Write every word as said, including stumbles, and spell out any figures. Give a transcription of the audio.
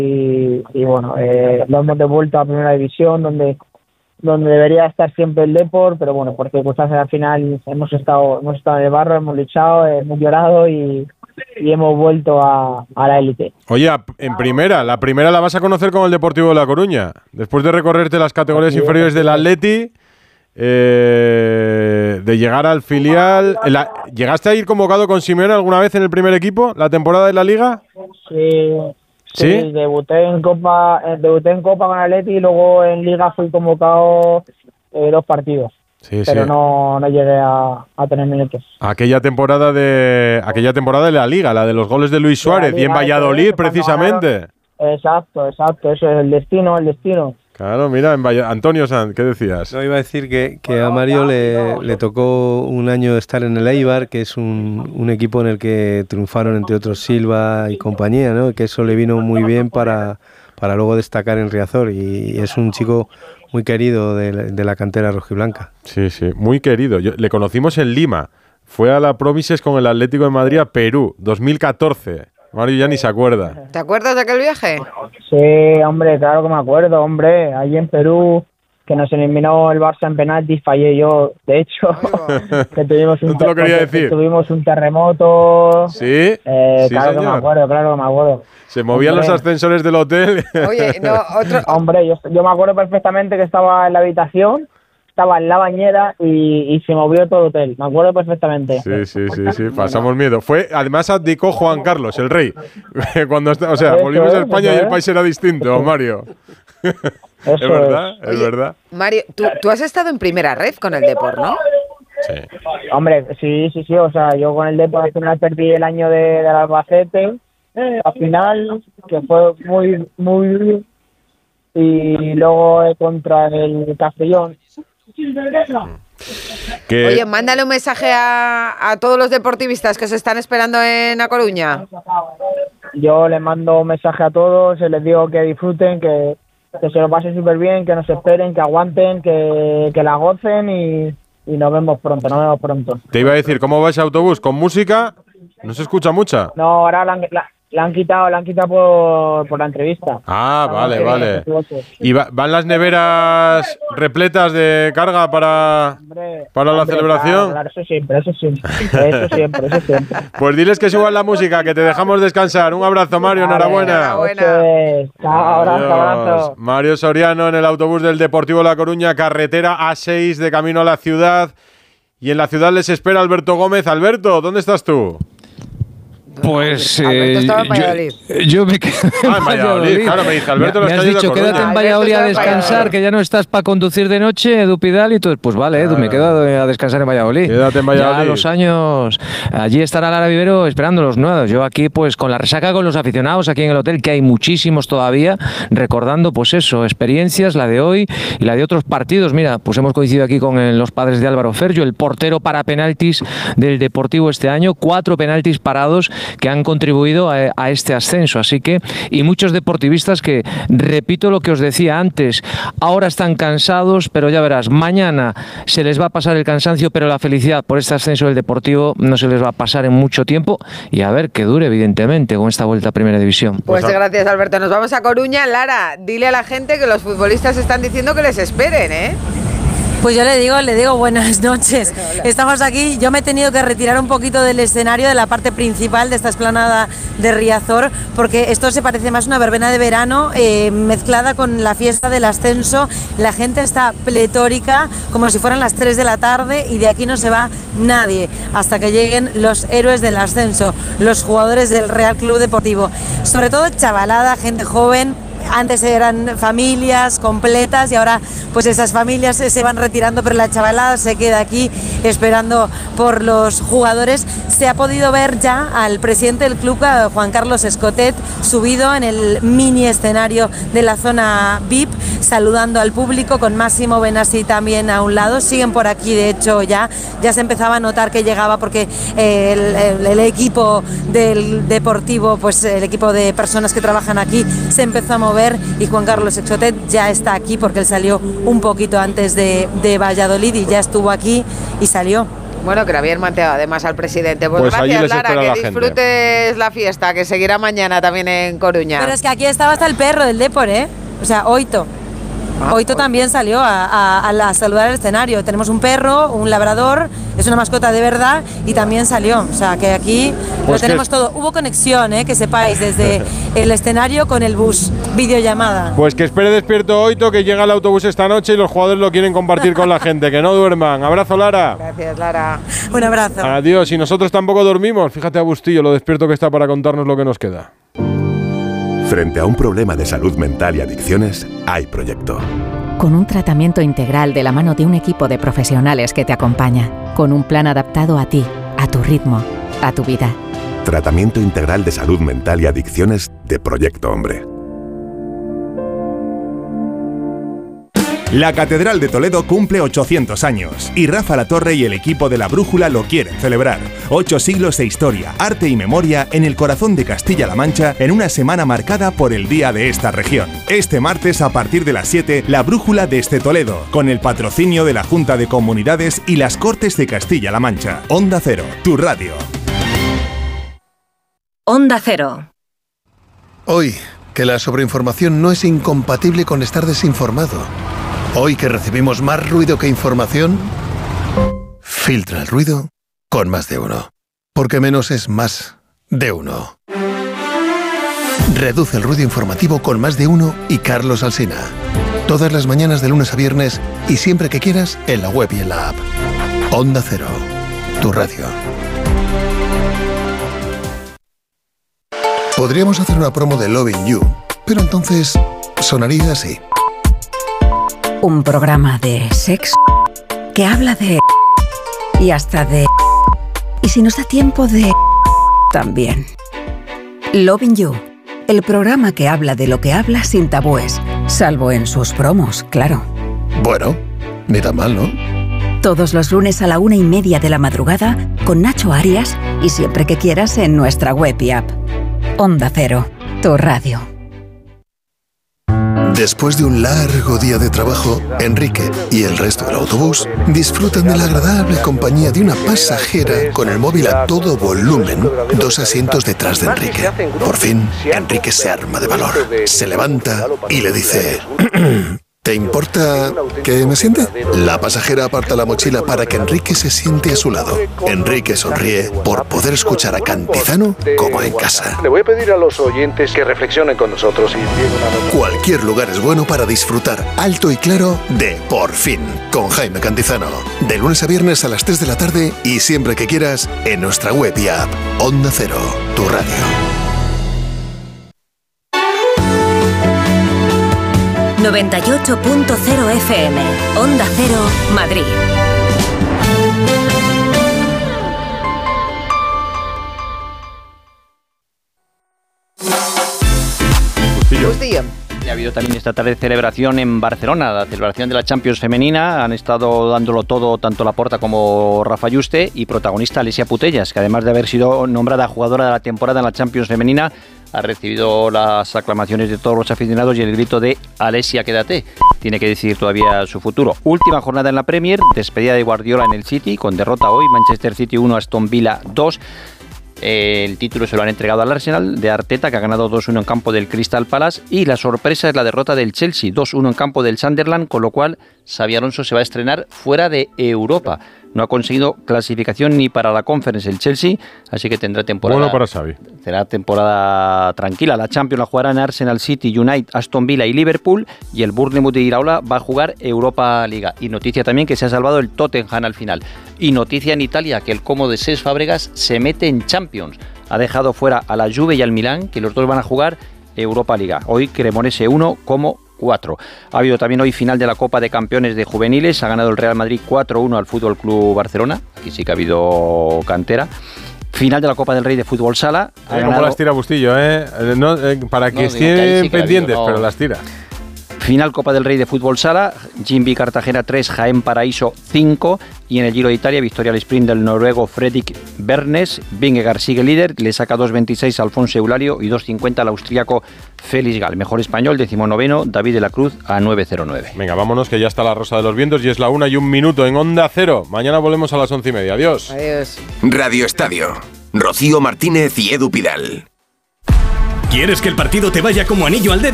y, y bueno, eh, lo hemos devuelto a Primera División, donde donde debería estar siempre el Depor, pero bueno, por circunstancias al final hemos estado hemos estado en el barro, hemos luchado, hemos llorado y, y hemos vuelto a, a la élite. Oye, en primera, la primera la vas a conocer con el Deportivo de La Coruña, después de recorrerte las categorías sí, inferiores del Atleti, eh, de llegar al filial. La, ¿Llegaste a ir convocado con Simeone alguna vez en el primer equipo, la temporada de la Liga? Sí. Sí, ¿Sí? debuté en Copa, eh, debuté en Copa con Atleti y luego en Liga fui convocado eh, dos partidos. Sí, pero sí. no, no llegué a, a tener minutos. Aquella temporada de aquella temporada de la Liga, la de los goles de Luis Suárez y en Valladolid, precisamente. Exacto, exacto, eso es el destino, el destino. Claro, mira, en Valle... Antonio Sanz, ¿qué decías? No, iba a decir que, que a Mario le, le tocó un año estar en el Eibar, que es un, un equipo en el que triunfaron entre otros Silva y compañía, ¿no? Que eso le vino muy bien para, para luego destacar en Riazor, y es un chico muy querido de, de la cantera rojiblanca. Sí, sí, muy querido. Yo, le conocimos en Lima, fue a la Promises con el Atlético de Madrid a Perú, dos mil catorce. Mario ya ni se acuerda. ¿Te acuerdas de aquel viaje? Sí, hombre, claro que me acuerdo, hombre. Allí en Perú, que nos eliminó el Barça en penaltis, fallé yo. De hecho, que tuvimos un, no te lo quería decir. tuvimos un terremoto. Sí, eh, sí claro señor. que me acuerdo, claro que me acuerdo. Se movían hombre. Los ascensores del hotel. Oye, no, otro... Hombre, yo, yo me acuerdo perfectamente que estaba en la habitación, estaba en la bañera y, y se movió todo el hotel. Me acuerdo perfectamente. Sí, sí, sí, sí. Pasamos miedo. Fue, además abdicó Juan Carlos, el rey. Cuando, o sea, eso volvimos es, a España y el país era distinto, eso. Mario. Eso es verdad, es Oye, verdad. Mario, ¿tú, tú has estado en primera red con el Depor, ¿no? Sí. Hombre, sí, sí, sí. O sea, yo con el Depor al final perdí el año de, del Albacete. Eh, al final, que fue muy, muy... Y luego contra el Castellón. Que... Oye, mándale un mensaje a, a todos los deportivistas que se están esperando en A Coruña. Yo les mando un mensaje a todos, les digo que disfruten, que, que se lo pasen súper bien, que nos esperen, que aguanten, que, que la gocen y, y nos vemos pronto, nos vemos pronto. Te iba a decir, ¿cómo va ese autobús? ¿Con música? ¿No se escucha mucha? No, ahora la, la, la han quitado, la han quitado por, por la entrevista. Ah, la vale, vale. veintiocho. ¿Y va, van las neveras repletas de carga para, hombre, para la hombre, celebración? Claro, claro, eso siempre, eso siempre, eso siempre, eso siempre. Pues diles que suban la música, que te dejamos descansar. Un abrazo, Mario, vale, enhorabuena. enhorabuena. Chao, abrazo, abrazo. Mario Soriano en el autobús del Deportivo La Coruña, carretera A seis de camino a la ciudad. Y en la ciudad les espera Alberto Gómez. Alberto, ¿dónde estás tú? Pues eh, estaba en Valladolid. Yo, yo me quedé en ah, en Valladolid. Valladolid. Claro, me dice Alberto, me, me has dicho, quédate en Valladolid a descansar, que ya no estás para conducir de noche, Edu Pidal, y todo. Pues vale, Edu, me quedo a descansar en Valladolid. Quédate en Valladolid. Ya a los años, allí estará Lara Vivero esperando los nuevos. Yo aquí, pues con la resaca con los aficionados aquí en el hotel, que hay muchísimos todavía, recordando, pues eso, experiencias, la de hoy y la de otros partidos. Mira, pues hemos coincidido aquí con el, los padres de Álvaro Fergio, el portero para penaltis del Deportivo este año, cuatro penaltis parados que han contribuido A, a este ascenso, así que, y muchos deportivistas que, repito lo que os decía antes, ahora están cansados, pero ya verás, mañana se les va a pasar el cansancio, pero la felicidad por este ascenso del Deportivo no se les va a pasar en mucho tiempo, y a ver que dure, evidentemente, con esta vuelta a Primera División. Pues, pues gracias, Alberto. Nos vamos a Coruña. Lara, dile a la gente que los futbolistas están diciendo que les esperen, ¿eh? Pues yo le digo, le digo buenas noches. Estamos aquí, yo me he tenido que retirar un poquito del escenario, de la parte principal de esta explanada de Riazor, porque esto se parece más a una verbena de verano eh, mezclada con la fiesta del ascenso. La gente está pletórica, como si fueran las tres de la tarde, y de aquí no se va nadie hasta que lleguen los héroes del ascenso, los jugadores del Real Club Deportivo. Sobre todo chavalada, gente joven. Antes eran familias completas y ahora pues esas familias se van retirando, pero la chavalada se queda aquí esperando por los jugadores. Se ha podido ver ya al presidente del club, Juan Carlos Escotet, subido en el mini escenario de la zona V I P, saludando al público, con Máximo Benassi también a un lado. Siguen por aquí, de hecho ya, ya se empezaba a notar que llegaba, porque el, el, el equipo del Deportivo, pues el equipo de personas que trabajan aquí se empezó a mover, y Juan Carlos Escotet ya está aquí porque él salió un poquito antes de, de Valladolid y ya estuvo aquí y salió. Bueno, que le habían manteado además al presidente. Pues, Pues allí gracias, les Lara, espera que la gente. disfrutes la fiesta, que seguirá mañana también en Coruña. Pero es que aquí estaba hasta el perro del Depor, ¿eh? O sea, Oito. Ah, Oito también salió a, a, a, la- a saludar al escenario. Tenemos un perro, un labrador, es una mascota de verdad y también salió. O sea, que aquí Pues lo tenemos que- todo. Hubo conexión, ¿eh? Que sepáis, desde el escenario con el bus, videollamada. Pues que espere despierto Oito, que llega el autobús esta noche y los jugadores lo quieren compartir con la gente. Que no duerman. Abrazo, Lara. Gracias, Lara. Un abrazo. Adiós. Y nosotros tampoco dormimos. Fíjate a Bustillo lo despierto que está para contarnos lo que nos queda. Frente a un problema de salud mental y adicciones, hay Proyecto. Con un tratamiento integral de la mano de un equipo de profesionales que te acompaña, con un plan adaptado a ti, a tu ritmo, a tu vida. Tratamiento integral de salud mental y adicciones de Proyecto Hombre. La Catedral de Toledo cumple ochocientos años y Rafa La Torre y el equipo de La Brújula lo quieren celebrar. Ocho siglos de historia, arte y memoria en el corazón de Castilla-La Mancha en una semana marcada por el día de esta región. Este martes a partir de las siete, La Brújula desde Toledo, con el patrocinio de la Junta de Comunidades y las Cortes de Castilla-La Mancha. Onda Cero, tu radio. Onda Cero. Hoy, que la sobreinformación no es incompatible con estar desinformado. Hoy que recibimos más ruido que información, filtra el ruido con Más de Uno. Porque menos es más de uno. Reduce el ruido informativo con Más de Uno y Carlos Alsina. Todas las mañanas de lunes a viernes y siempre que quieras en la web y en la app. Onda Cero, tu radio. Podríamos hacer una promo de Loving You, pero entonces sonaría así. Un programa de sexo que habla de... y hasta de... y si nos da tiempo de... también. Loving You, el programa que habla de lo que habla sin tabúes, salvo en sus promos, claro. Bueno, ni tan mal, ¿no? Todos los lunes a la una y media de la madrugada con Nacho Arias y siempre que quieras en nuestra web y app. Onda Cero, tu radio. Después de un largo día de trabajo, Enrique y el resto del autobús disfrutan de la agradable compañía de una pasajera con el móvil a todo volumen, dos asientos detrás de Enrique. Por fin, Enrique se arma de valor, se levanta y le dice... ¿Te importa que me siente? La pasajera aparta la mochila para que Enrique se siente a su lado. Enrique sonríe por poder escuchar a Cantizano como en casa. Le voy a pedir a los oyentes que reflexionen con nosotros y envíen una... Cualquier lugar es bueno para disfrutar alto y claro de Por Fin, con Jaime Cantizano. De lunes a viernes a las tres de la tarde y siempre que quieras en nuestra web y app. Onda Cero, tu radio. noventa y ocho punto cero F M, Onda Cero, Madrid. Bustillo. Y ha habido también esta tarde celebración en Barcelona, la celebración de la Champions femenina. Han estado dándolo todo tanto Laporta como Rafa Yuste y protagonista Alessia Putellas, que además de haber sido nombrada jugadora de la temporada en la Champions femenina, ha recibido las aclamaciones de todos los aficionados y el grito de Alessia, quédate. Tiene que decidir todavía su futuro. Última jornada en la Premier, despedida de Guardiola en el City, con derrota hoy, Manchester City uno, Aston Villa dos. El título se lo han entregado al Arsenal de Arteta, que ha ganado dos uno en campo del Crystal Palace, y la sorpresa es la derrota del Chelsea, dos uno en campo del Sunderland, con lo cual Xabi Alonso se va a estrenar fuera de Europa. No ha conseguido clasificación ni para la Conference el Chelsea, así que tendrá temporada... Bueno para Xavi. Será temporada tranquila. La Champions la jugarán Arsenal, City, United, Aston Villa y Liverpool, y el Bournemouth de Iraola va a jugar Europa Liga. Y noticia también que se ha salvado el Tottenham al final. Y noticia en Italia que el Como de Cesc Fábregas se mete en Champions. Ha dejado fuera a la Juve y al Milán, que los dos van a jugar Europa Liga. Hoy Cremonese uno, Como cuatro. Ha habido también hoy final de la Copa de Campeones de Juveniles. Ha ganado el Real Madrid cuatro uno al Fútbol Club Barcelona. Aquí sí que ha habido cantera. Final de la Copa del Rey de Fútbol Sala. ¿Cómo las tira Bustillo? Eh? No, eh, para que no, estén que pendientes, habido, no. Pero las tira. Final Copa del Rey de Fútbol Sala, Gimbi Cartagena tres, Jaén Paraíso cinco, y en el Giro de Italia, victoria al sprint del noruego Fredrik Bernes. Vingegaard sigue líder, le saca dos veintiséis a Alfonso Eulario y dos cincuenta al austríaco Félix Gal. Mejor español, decimonoveno, David de la Cruz a nueve cero nueve. Venga, vámonos, que ya está la Rosa de los Vientos y es la una y un minuto en Onda Cero. Mañana volvemos a las once y media. Adiós. Adiós. Radio Estadio. Rocío Martínez y Edu Pidal. ¿Quieres que el partido te vaya como anillo al dedo?